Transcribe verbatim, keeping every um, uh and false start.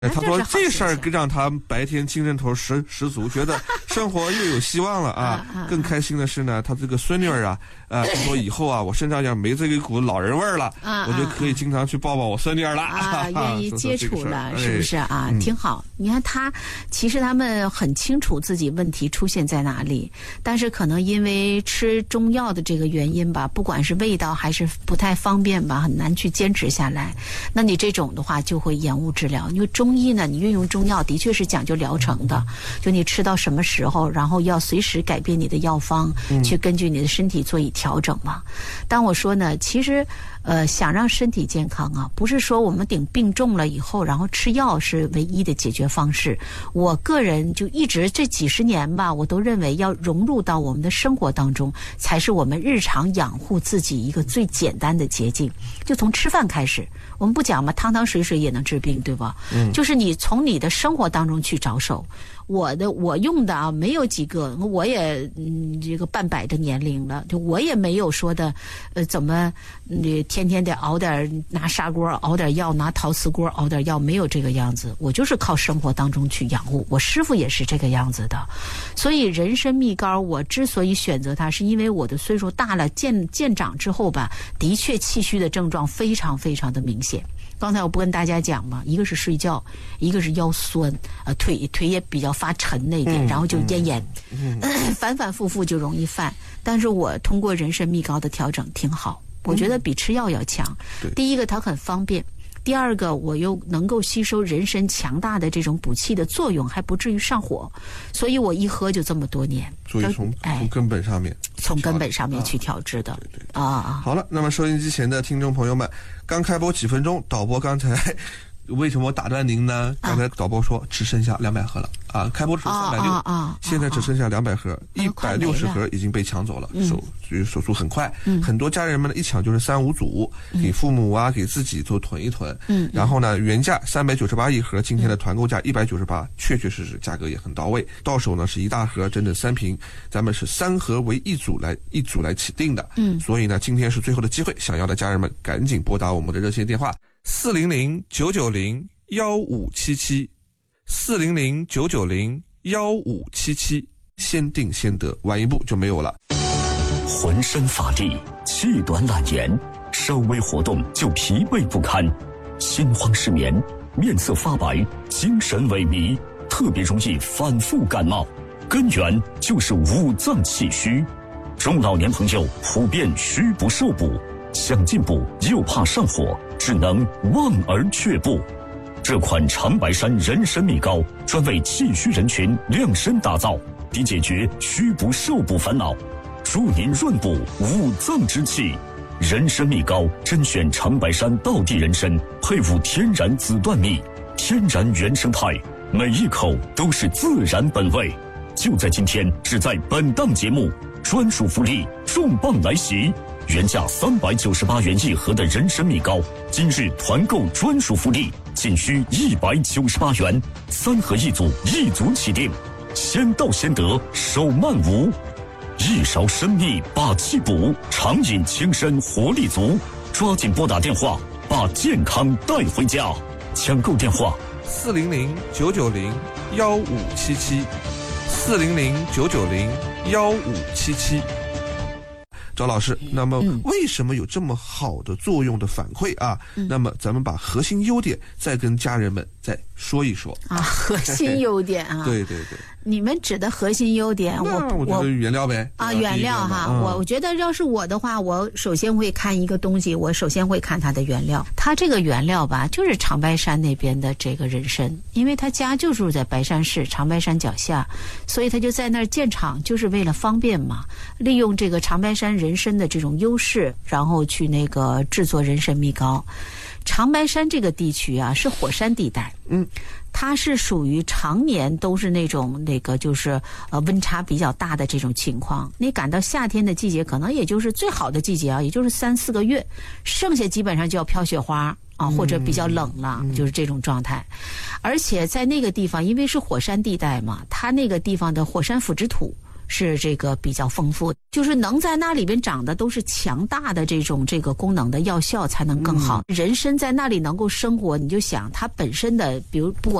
他说这事儿让他白天精神头十十足，觉得生活又有希望了啊！更开心的是呢，他这个孙女儿啊，啊，他说以后啊，我身上要没这个股老人味儿了，我就可以经常去抱抱我孙女儿了啊，愿意接触了，是不是啊？ 嗯、 挺好。你看他，其实他们很清楚自己问题出现在哪里，但是可能因为吃中药的这个原因吧，不管是味道还是不太方便吧，很难去坚持下来。那你这种的话就会延误治疗，因为中医呢，你运用中药的确是讲究疗程的，就你吃到什么时候，然后要随时改变你的药方，去根据你的身体做以调整嘛。但我说呢，其实呃，想让身体健康啊，不是说我们顶病重了以后，然后吃药是唯一的解决方式。我个人就一直这几十年吧，我都认为要融入到我们的生活当中，才是我们日常养护自己一个最简单的捷径。就从吃饭开始，我们不讲嘛，汤汤水水也能治病，对吧？嗯，就是你从你的生活当中去着手。我的我用的啊，没有几个，我也嗯这个半百的年龄了，就我也没有说的，呃，怎么你天天得熬点拿砂锅熬点药，拿陶瓷锅熬点药，没有这个样子。我就是靠生活当中去养护，我师傅也是这个样子的。所以人参蜜膏，我之所以选择它，是因为我的岁数大了，渐渐长之后吧，的确气虚的症状非常非常的明显。刚才我不跟大家讲嘛，一个是睡觉，一个是腰酸，呃，腿腿也比较发沉那一点，然后就咽炎，嗯嗯呃，反反复复就容易犯。但是我通过人参蜜膏的调整挺好，我觉得比吃药要强。嗯、第一个它很方便，第二个我又能够吸收人参强大的这种补气的作用，还不至于上火，所以我一喝就这么多年。 所以从、哎、从根本上面， 从根本上面去调制的。啊、对对对啊！ 好了，那么收音机前的听众朋友们，刚开播几分钟，导播刚才为什么打断您呢？刚才导播说只剩下两百盒了啊！开播的时候三百六，啊，现在只剩下两百盒，一百六十盒已经被抢走了，嗯、手手速很快，嗯、很多家人们呢一抢就是三五组，嗯、给父母啊，给自己做囤一囤。嗯，然后呢，原价三百九十八一盒，今天的团购价一百九十八，确确实实价格也很到位。到手呢是一大盒，整整三瓶，咱们是三盒为一组来一组来起订的。嗯，所以呢，今天是最后的机会，想要的家人们赶紧拨打我们的热线电话。四零零九九零幺五七七，四零零九九零幺五七七，先定先得，晚一步就没有了。 浑身乏力，气短懒言，稍微活动就疲惫不堪，心慌失眠，面色发白，精神萎靡，特别容易反复感冒，根源就是五脏气虚。中老年朋友普遍虚不受补，想进补又怕上火，只能望而却步。这款长白山人参蜜膏专为气虚人群量身打造，并解决虚不受补烦恼，助您润补五脏之气。人参蜜膏甄选长白山道地人参，配伍天然紫椴蜜，天然原生态，每一口都是自然本味。就在今天，只在本档节目，专属福利重磅来袭！原价三百九十八元一盒的人参蜜膏，今日团购专属福利，仅需一百九十八元，三盒一组，一组起订，先到先得，手慢无。一勺参蜜把气补，常饮轻身活力足，抓紧拨打电话，把健康带回家。抢购电话： 四零零九九零幺五七七，四零零九九零幺五七七。赵老师，那么为什么有这么好的作用的反馈啊？嗯、那么咱们把核心优点再跟家人们再说一说啊。核心优点啊， 对对对， 你们指的核心优点，我我觉得原料呗啊，原料哈。嗯、我我觉得要是我的话，我首先会看一个东西，我首先会看它的原料。它这个原料吧，就是长白山那边的这个人参，因为他家就住在白山市长白山脚下，所以他就在那儿建厂，就是为了方便嘛，利用这个长白山人参的这种优势，然后去那个制作人参蜜膏。长白山这个地区啊，是火山地带，嗯，它是属于常年都是那种那个就是呃温差比较大的这种情况。你赶到夏天的季节，可能也就是最好的季节啊，也就是三四个月，剩下基本上就要飘雪花啊，或者比较冷了，嗯、就是这种状态。而且在那个地方，因为是火山地带嘛，它那个地方的火山腐殖土是这个比较丰富，就是能在那里边长的都是强大的这种这个功能的药效才能更好。嗯、人参在那里能够生活，你就想它本身的，比如不管